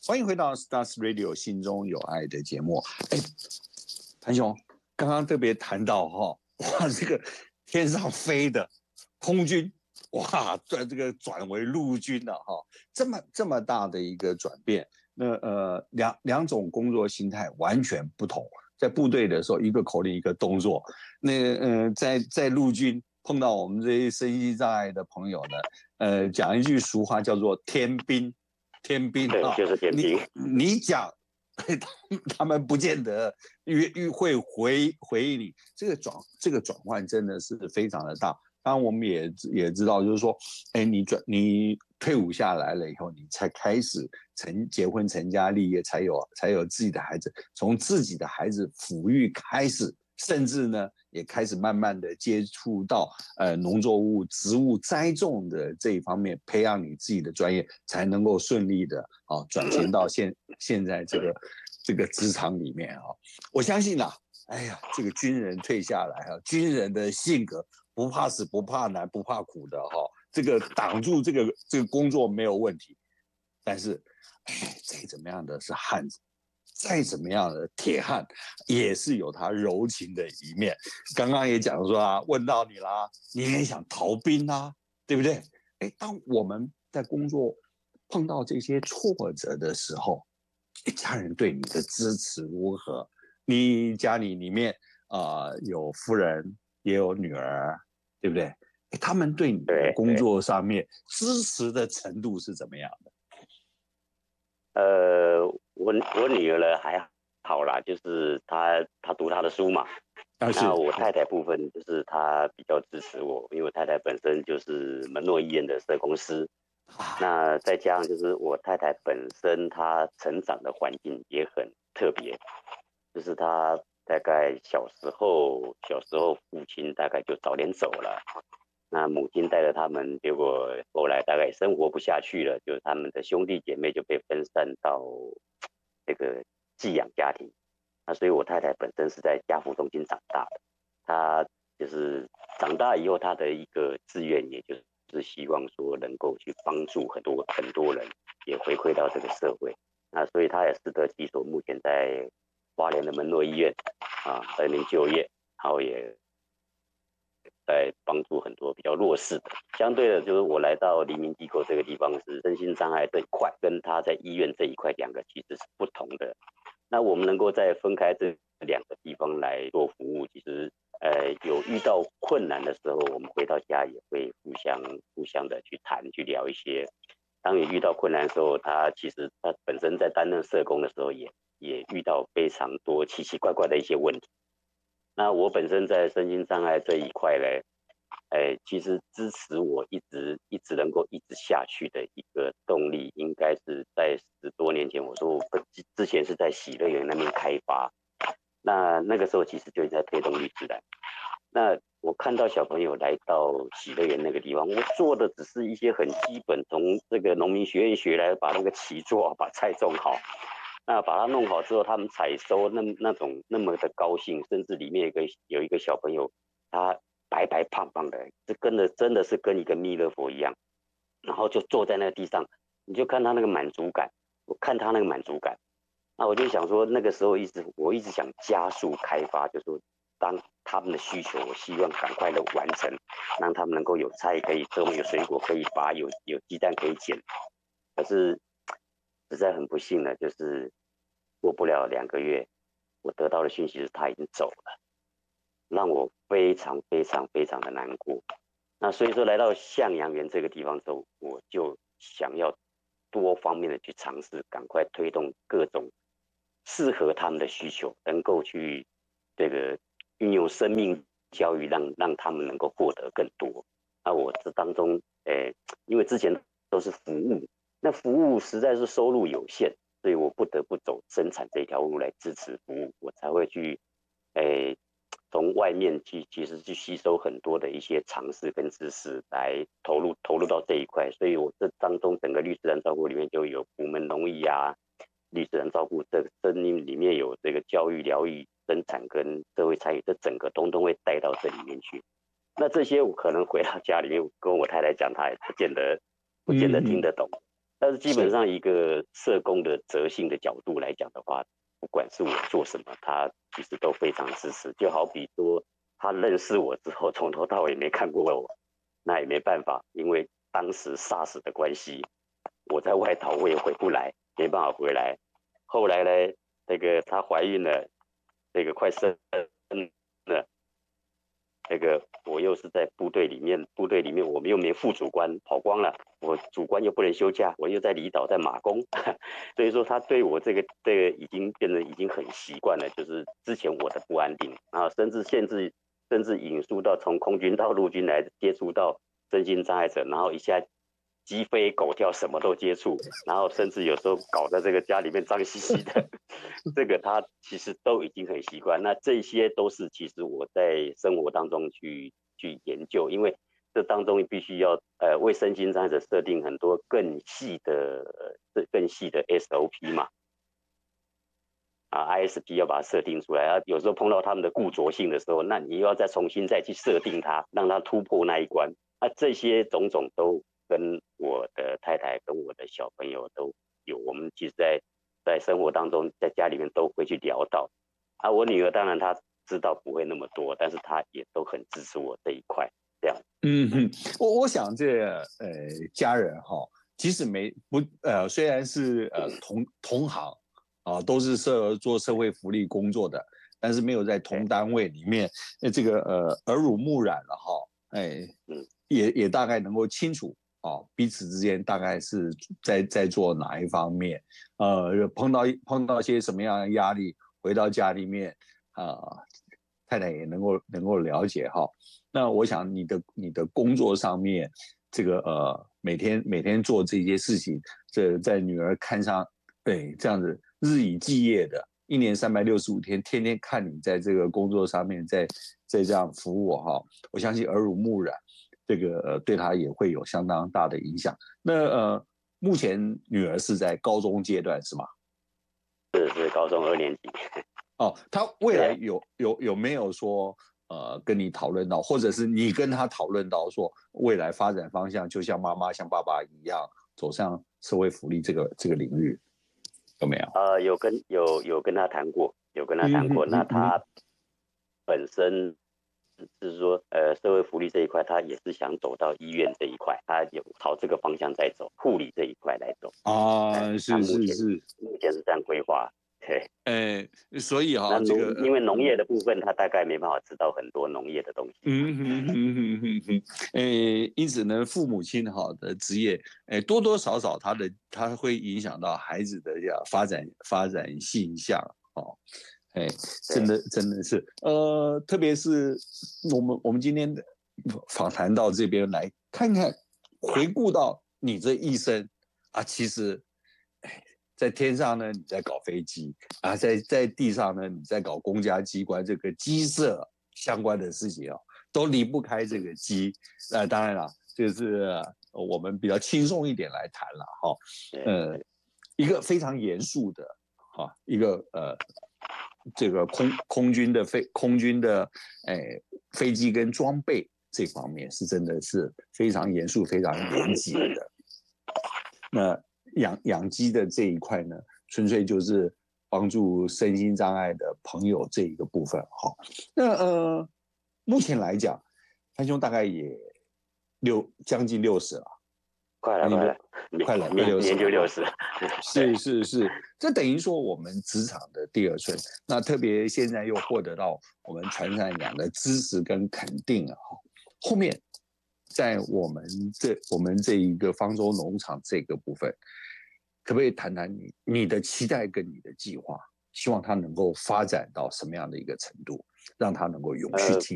欢迎回到 Stars Radio 心中有爱的节目。谭兄刚刚特别谈到哇，这个天上飞的空军，哇，这个转为陆军了这么大的一个转变。那两种工作心态完全不同。在部队的时候，一个口令一个动作。那在陆军碰到我们这些身心障碍的朋友呢，讲一句俗话叫做天兵。天兵对，就是天兵。 你讲，他们不见得会回应你。这个转换真的是非常的大。当然，我们也知道，就是说，你退伍下来了以后，你才开始结婚成家立业，才有自己的孩子，从自己的孩子抚育开始。甚至呢，也开始慢慢的接触到农作物、植物栽种的这一方面，培养你自己的专业，才能够顺利的转型到现在这个职场里面我相信这个军人退下来军人的性格不怕死、不怕难、不怕苦的这个挡住这个工作没有问题。但是，再怎么样的是汉子。再怎么样的铁汉，也是有他柔情的一面。刚刚也讲说问到你啦，你也想逃兵对不对？当我们在工作碰到这些挫折的时候，家人对你的支持如何？你家里面有夫人也有女儿，对不对？他们对你的工作上面支持的程度是怎么样的？ 我女儿呢还好啦，就是她读她的书嘛。那我太太部分就是她比较支持我，因为我太太本身就是门诺医院的社工师。那再加上就是我太太本身她成长的环境也很特别，就是她大概小时候父亲大概就早点走了。那母亲带着他们，结果后来大概生活不下去了，就他们的兄弟姐妹就被分散到这个寄养家庭。那所以我太太本身是在家福中心长大的，她就是长大以后，她的一个志愿，也就是希望说能够去帮助很多人，也回馈到这个社会。那所以她也适得其所，目前在花莲的门诺医院在那边就业，然后也在帮助很多比较弱势的。相对的，就是我来到黎明机构这个地方，是身心障碍这一块，跟他在医院这一块两个其实是不同的。那我们能够再分开这两个地方来做服务，其实有遇到困难的时候，我们回到家也会互相的去谈去聊一些。当你遇到困难的时候，其实他本身在担任社工的时候也遇到非常多奇奇怪怪的一些问题。那我本身在身心障碍这一块呢，其实支持我一直能够一直下去的一个动力，应该是在10多年前，我说我之前是在喜乐园那边开发，那个时候其实就在推动绿自然。那我看到小朋友来到喜乐园那个地方，我做的只是一些很基本，从这个农民学院学来，把那个畦做，把菜种好。那把它弄好之后，他们采收那么的高兴，甚至里面有一个小朋友，他白白胖胖的，真的是跟一个弥勒佛一样，然后就坐在那个地上，你就看他那个满足感，我看他那个满足感，那我就想说，那个时候我一直想加速开发，就是说当他们的需求，我希望赶快的完成，让他们能够有菜可以种，有水果可以拔，有鸡蛋可以捡。可是实在很不幸的，就是过不了2个月，我得到的讯息是他已经走了，让我非常非常非常的难过。那所以说来到向阳园这个地方之后，我就想要多方面的去尝试，赶快推动各种适合他们的需求，能够去这个运用生命教育，让他们能够获得更多。那我这当中，因为之前都是服务，那服务实在是收入有限，所以我不得不走生产这条路来支持服务，我才会去，从外面其实去吸收很多的一些常识跟知识来投入到这一块，所以我这当中整个绿自然照顾里面就有普门农艺绿自然照顾这里面有这个教育疗愈生产跟社会参与，这整个通通会带到这里面去。那这些我可能回到家里面跟我太太讲，她也不见得听得懂。 但是基本上一个社工的责性的角度来讲的话，不管是我做什么，他其实都非常支持。就好比说，他认识我之后，从头到尾没看过我，那也没办法，因为当时 SARS 的关系，我在外岛我也回不来，没办法回来。后来呢，那个她怀孕了，这个快生了，那个我又是在部队里面我们又没副主官，跑光了，我主官又不能休假，我又在离岛在马公，所以说他对我这个已经变得已经很习惯了，就是之前我的不安定，然后甚至引述到从空军到陆军来接触到身心障碍者，然后一下鸡飞狗跳什么都接触，然后甚至有时候搞在这个家里面脏兮兮的，这个他其实都已经很习惯。那这些都是其实我在生活当中去研究，因为这当中必须要为身心障碍者设定很多更细的SOP 嘛。ISP 要把它设定出来，有时候碰到他们的固着性的时候，那你又要再重新去设定它，让它突破那一关。这些种种都跟我的太太跟我的小朋友都有，我们其实在生活当中，在家里面都会去聊到。我女儿当然她知道不会那么多，但是她也都很支持我这一块，这样。 我想家人哈，即使虽然是同行都是做社会福利工作的，但是没有在同单位里面，这个耳濡目染了哈，也大概能够清楚彼此之间大概是在做哪一方面，碰到一些什么样的压力，回到家里面太太也能够了解哈。那我想你的工作上面，这个每天做这些事情，这在女儿看上，这样子日以继夜的，1年365天，天天看你在这个工作上面在这样服务哈，我相信耳濡目染，这个对她也会有相当大的影响。那目前女儿是在高中阶段是吗？ 是高中2年级。 她未来有没有说跟你讨论到，或者是你跟她讨论到说未来发展方向，就像妈妈像爸爸一样走向社会福利这个领域，有没有？ 有跟他谈过，那他本身是说社会福利这一块，他也是想走到医院这一块，他有朝这个方向在走，护理这一块来走是目前是这样规划。对， 所以因为农业的部分，他大概没办法知道很多农业的东西。 因此呢，父母亲的职业，多多少少他会影响到孩子的发展现象真的是特别是我们今天访谈到这边来看看，回顾到你这一生其实。在天上呢，你在搞飞机在地上呢，你在搞公家机关这个机设相关的事情都离不开这个机。当然了，就是我们比较轻松一点来谈了一个非常严肃的一个这个空军的飞机跟装备这方面是真的是非常严肃、非常严谨的。那养鸡的这一块呢，纯粹就是帮助身心障碍的朋友这一个部分那目前来讲，潘兄大概也将近60了， 快了，明年就60了。 是，这等于说我们职场的第2春。那特别现在又获得到我们传产养的支持跟肯定后面在我们这一个方舟农场这个部分，可不可以谈谈你的期待跟你的计划？希望它能够发展到什么样的一个程度，让它能够永续经营？